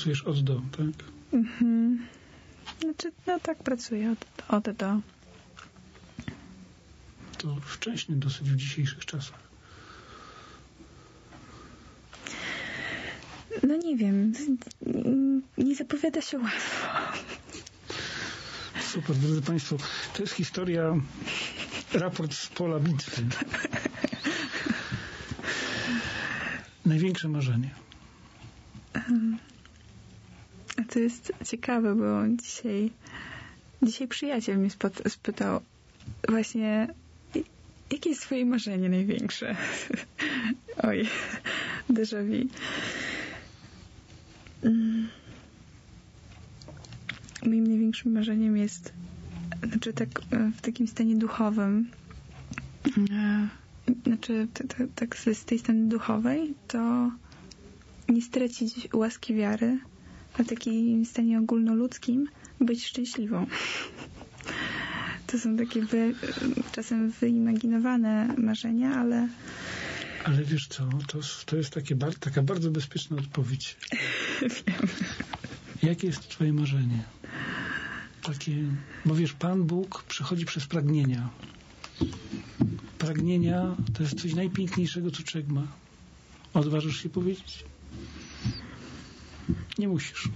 pracujesz od do, tak? Znaczy, no tak pracuję od do. To wcześnie dosyć w dzisiejszych czasach. No nie wiem. Nie zapowiada się łatwo. Super, drodzy Państwo. To jest historia, raport z pola bitwy. Największe marzenie. A to jest ciekawe, bo dzisiaj przyjaciel mnie spytał właśnie, jakie jest twoje marzenie największe? Oj, déjà vu. Moim największym marzeniem jest, znaczy tak w takim stanie duchowym, znaczy tak z tej strony duchowej, to nie stracić łaski wiary, a w takim stanie ogólnoludzkim być szczęśliwą. To są takie czasem wyimaginowane marzenia, ale... Ale wiesz co, to jest taka bardzo bezpieczna odpowiedź. Wiem. Jakie jest twoje marzenie? Bo wiesz, Pan Bóg przychodzi przez pragnienia. Pragnienia to jest coś najpiękniejszego, co człowiek ma. Odważysz się powiedzieć? Nie musisz.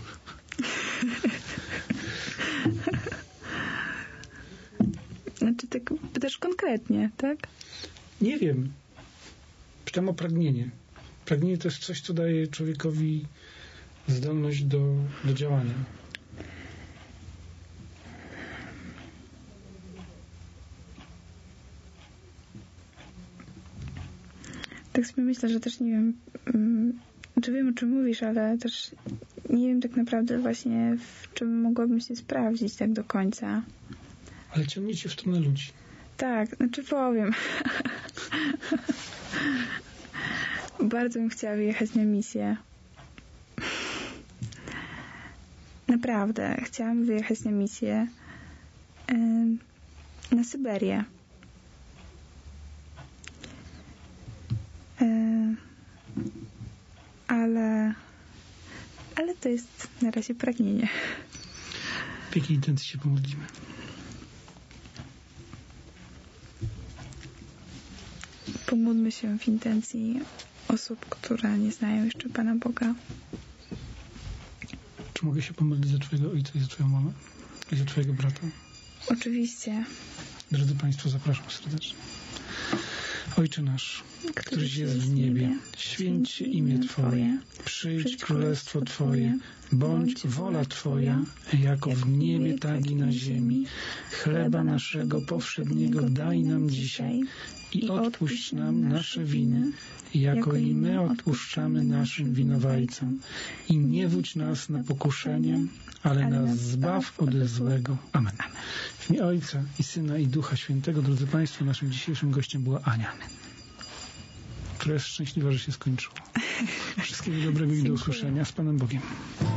Znaczy tak pytasz konkretnie, tak? Nie wiem. Pytam o pragnienie. Pragnienie to jest coś, co daje człowiekowi zdolność do działania. Tak sobie myślę, że też nie wiem, czy wiem, o czym mówisz, ale też nie wiem tak naprawdę właśnie, w czym mogłabym się sprawdzić tak do końca. Ale ciągniecie w stronę ludzi. Tak, znaczy powiem. Bardzo bym chciała wyjechać na misję. Naprawdę, chciałam wyjechać na misję na Syberię. Ale to jest na razie pragnienie. W jakiej intencji się pomodlimy? Pomódlmy się w intencji osób, które nie znają jeszcze Pana Boga. Czy mogę się pomodlić za twojego ojca i za twoją mamę? I za twojego brata? Oczywiście. Drodzy Państwo, zapraszam serdecznie. Ojcze nasz, któryś jest w niebie, święć się imię Twoje, przyjdź królestwo Twoje, bądź wola Twoja, jako w niebie, tak i na ziemi. Chleba naszego powszedniego daj nam dzisiaj i odpuść nam nasze winy, jako i my odpuszczamy naszym winowajcom. I nie wódź nas na pokuszenie, ale nas zbaw ode złego. Amen. W imię Ojca i Syna i Ducha Świętego, drodzy Państwo, naszym dzisiejszym gościem była Ania, która jest szczęśliwa, że się skończyło. Wszystkiego dobrego i do usłyszenia. Z Panem Bogiem.